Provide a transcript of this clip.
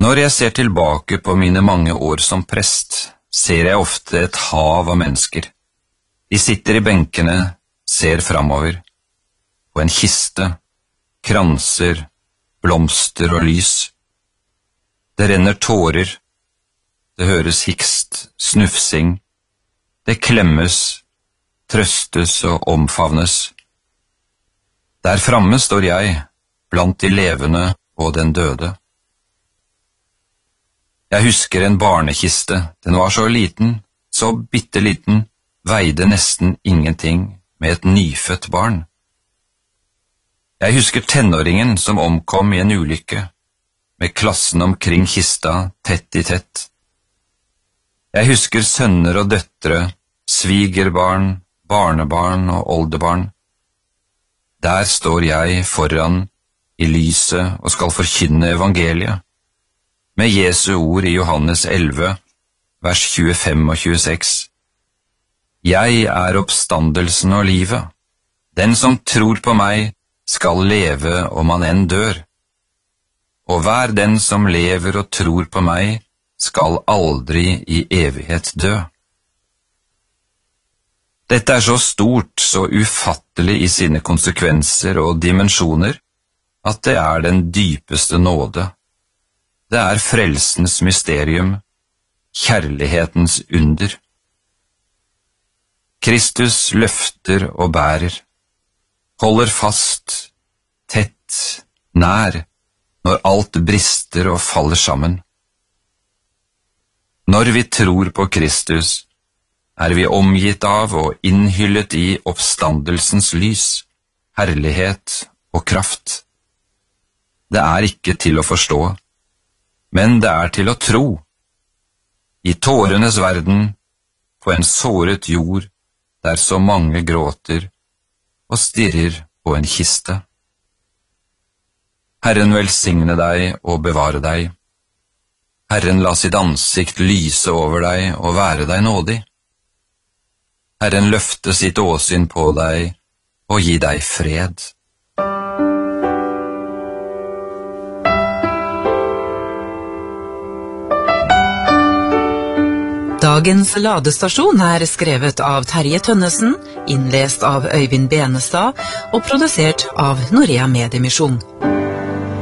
Når jeg ser tilbake på mine mange år som prest, ser jeg ofte et hav av mennesker. De sitter i benkene, ser framover. På en kiste, kranser, blomster og lys. Det renner tårer. Det høres hikst, snufsing. Det klemmes, trøstes og omfavnes. Der framme står jeg, blant de levende og den døde. Jeg husker en barnekiste, den var så liten, så bitteliten, veide nesten ingenting med et nyfødt barn. Jeg husker tenåringen som omkom i en ulykke, med klassen omkring kista tett i tett. Jeg husker sønner og døtre, svigerbarn, barnebarn og oldebarn. Der står jeg foran i lyset og skal forkynne evangeliet, med Jesu ord i Johannes 11, vers 25 og 26. Jeg er oppstandelsen og livet. Den som tror på meg, skal leve om han enn dør. Og hver den som lever og tror på meg, skal aldri i evighet dø. Dette er så stort, så ufattelig i sine konsekvenser og dimensjoner, at det er den dypeste nåde. Det er frelsens mysterium, kjærlighetens under. Kristus løfter og bærer, holder fast, tett, nær, når alt brister og faller sammen. Når vi tror på Kristus, er vi omgitt av og innhyllet i oppstandelsens lys, herlighet og kraft. Det er ikke til å forstå, men det er til å tro. I tårenes verden, på en såret jord, der så mange gråter og stirrer på en kiste. Herren velsigne deg og bevare deg. Herren la sitt ansikt lyse over deg og være deg nådig. Herren løfte sitt åsyn på deg og gi deg fred. Dagens ladestasjon er skrevet av Terje Tønnesen, innlest av Øyvind Benestad og produsert av Norea Mediemisjon.